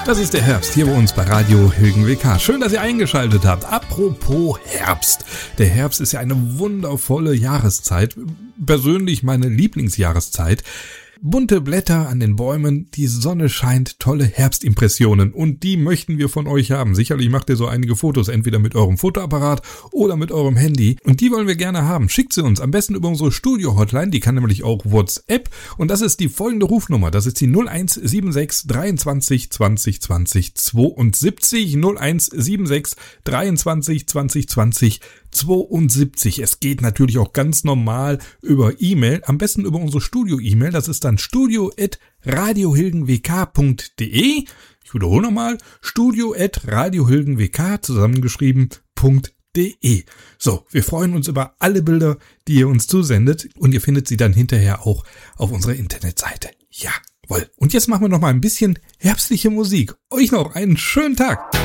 Das ist der Herbst hier bei uns bei Radio Hilgen WK. Schön, dass ihr eingeschaltet habt. Apropos Herbst. Der Herbst ist ja eine wundervolle Jahreszeit. Persönlich meine Lieblingsjahreszeit. Bunte Blätter an den Bäumen, die Sonne scheint, tolle Herbstimpressionen und die möchten wir von euch haben. Sicherlich macht ihr so einige Fotos, entweder mit eurem Fotoapparat oder mit eurem Handy und die wollen wir gerne haben. Schickt sie uns am besten über unsere Studio-Hotline, die kann nämlich auch WhatsApp und das ist die folgende Rufnummer, das ist die 0176 23 20 20 72, 0176 23 20 20 72. Es geht natürlich auch ganz normal über E-Mail, am besten über unsere Studio-E-Mail, das ist dann studio@radiohilgenwk.de. Ich wiederhole nochmal, studio@radiohilgenwk zusammengeschrieben.de. So, wir freuen uns über alle Bilder, die ihr uns zusendet und ihr findet sie dann hinterher auch auf unserer Internetseite. Jawohl. Und jetzt machen wir noch mal ein bisschen herbstliche Musik. Euch noch einen schönen Tag.